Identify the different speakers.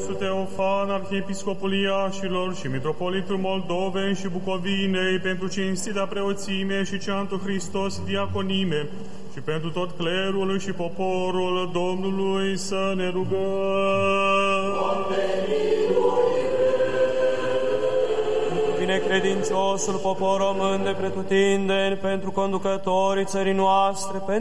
Speaker 1: nostru Teofan, arhiepiscopul Iașilor și mitropolitul Moldovei și Bucovinei, pentru cinstita preoțime și ceantul Hristos diaconime, și pentru tot clerul și poporul Domnului să ne rugăm.
Speaker 2: Binecredinciosul popor român de pretutindeni, pentru conducătorii țării noastre,